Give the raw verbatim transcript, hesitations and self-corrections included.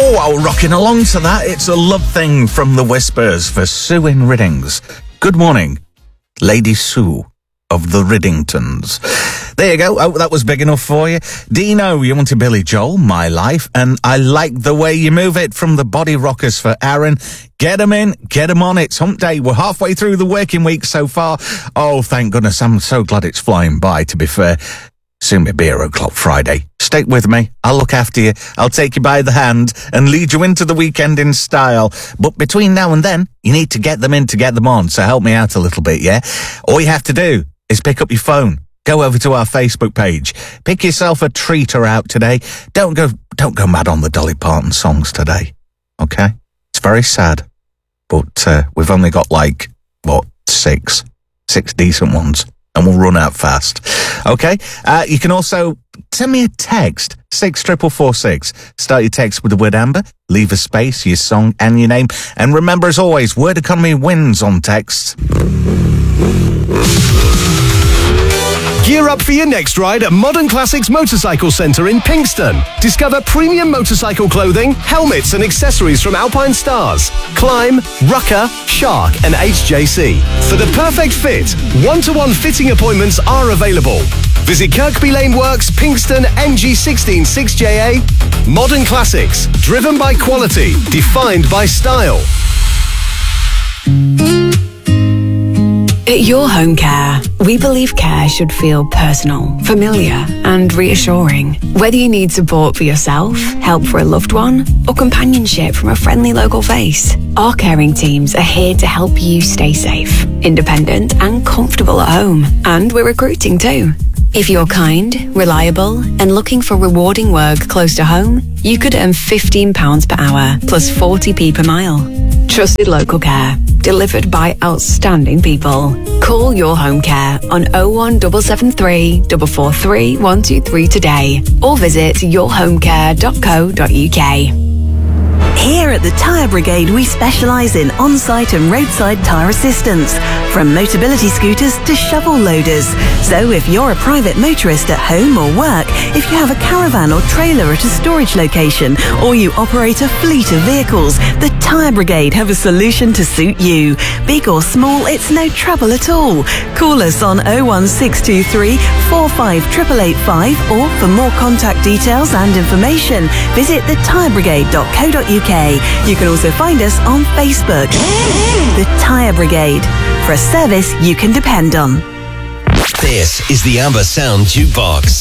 Oh, while rocking along to that, it's a love thing from the Whispers for Sue in Riddings. Good morning, Lady Sue of the Riddingtons. There you go. Oh, that was big enough for you. Dino, you wanted Billy Joel, My Life, and I Like the Way You Move It from the Body Rockers for Aaron. Get them in, get them on. It's hump day. We're halfway through the working week so far. Oh, thank goodness. I'm so glad it's flying by, to be fair. Soon may be a o'clock Friday. Stick with me. I'll look after you. I'll take you by the hand and lead you into the weekend in style. But between now and then, you need to get them in to get them on. So help me out a little bit, yeah? All you have to do is pick up your phone. Go over to our Facebook page. Pick yourself a treater out today. Don't go, don't go mad on the Dolly Parton songs today. Okay? It's very sad. But, uh, we've only got like, what, six? Six decent ones. And we'll run out fast. Okay? Uh, you can also send me a text, six triple four six. Start your text with the word Amber, leave a space, your song and your name. And remember, as always, word economy wins on texts. Gear up for your next ride at Modern Classics Motorcycle Centre in Pinkston. Discover premium motorcycle clothing, helmets and accessories from Alpine Stars, Climb, Rucker, Shark and H J C. For the perfect fit, one-to-one fitting appointments are available. Visit Kirkby Lane Works, Pinkston, N G one six six J A. Modern Classics, driven by quality, defined by style. At Your Home Care, we believe care should feel personal, familiar and reassuring. Whether you need support for yourself, help for a loved one, or companionship from a friendly local face, our caring teams are here to help you stay safe, independent and comfortable at home. And we're recruiting too. If you're kind, reliable and looking for rewarding work close to home, you could earn fifteen pounds per hour plus forty p per mile. Trusted local care, delivered by outstanding people. Call Your Home Care on oh one seven seven three, four four three, one two three today or visit your home care dot co dot u k. Here at the Tyre Brigade, we specialise in on-site and roadside tyre assistance, from Motability scooters to shovel loaders. So if you're a private motorist at home or work, if you have a caravan or trailer at a storage location, or you operate a fleet of vehicles, the Tyre Brigade have a solution to suit you. Big or small, it's no trouble at all. Call us on oh one six two three, four five eight eight eight five, or for more contact details and information, visit the tyre brigade dot co dot u k. You can also find us on Facebook. The Tyre Brigade, for a service you can depend on. This is the Amber Sound Jukebox.